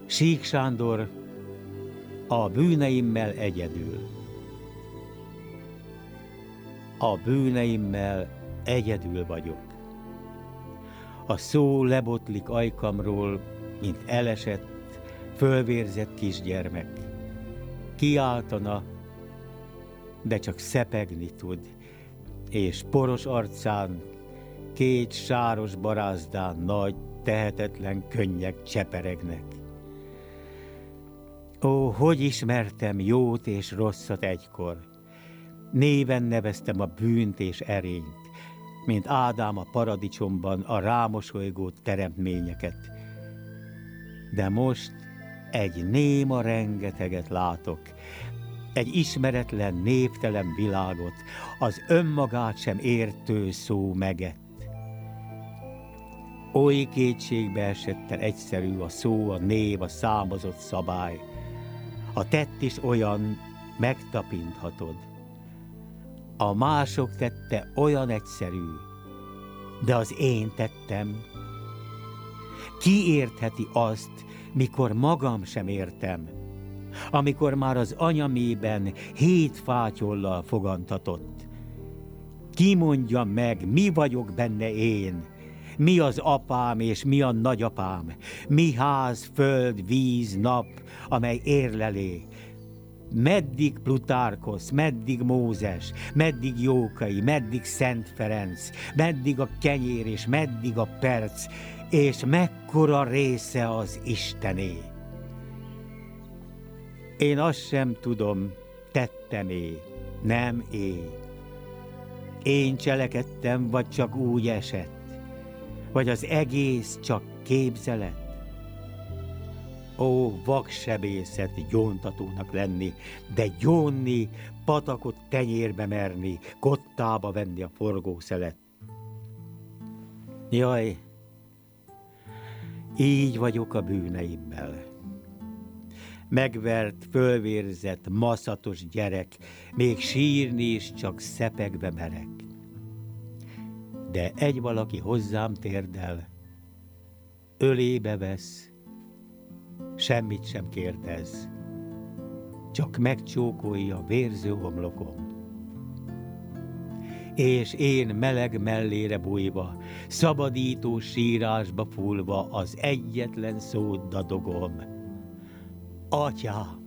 Sík Sándor, a bűneimmel egyedül. A bűneimmel egyedül vagyok. A szó lebotlik ajkamról, mint elesett, fölvérzett kisgyermek. Kiáltana, de csak szepegni tud, és poros arcán, két sáros barázdán nagy, tehetetlen könnyek cseperegnek. Ó, hogy ismertem jót és rosszat egykor! Néven neveztem a bűnt és erényt, mint Ádám a paradicsomban a rámosolygó teremtményeket. De most egy néma rengeteget látok, egy ismeretlen, névtelen világot, az önmagát sem értő szó megett. Oly kétségbe esetten egyszerű a szó, a név, a számozott szabály. A tett is olyan, megtapinthatod. A mások tette olyan egyszerű, de az én tettem. Ki értheti azt, mikor magam sem értem, amikor már az anyamében 7 fátyollal fogantatott? Ki mondja meg, mi vagyok benne én? Mi az apám és mi a nagyapám? Mi ház, föld, víz, nap, amely érlelé? Meddig Plutárkosz, meddig Mózes, meddig Jókai, meddig Szent Ferenc, meddig a kenyér és meddig a perc, és mekkora része az Istené? Én azt sem tudom, tettem-é, nem é. Én cselekedtem, vagy csak úgy esett? Vagy az egész csak képzelet? Ó, vaksebészet gyóntatónak lenni, de gyónni, patakot tenyérbe merni, kottába venni a forgószelet. Jaj, így vagyok a bűneimmel. Megvert, fölvérzett, maszatos gyerek, még sírni is csak szepegve merek. De egy valaki hozzám térdel, ölébe vesz, semmit sem kérdez, csak megcsókolja vérző homlokom. És én meleg mellére bújva, szabadító sírásba fullva az egyetlen szót dadogom: Atyám!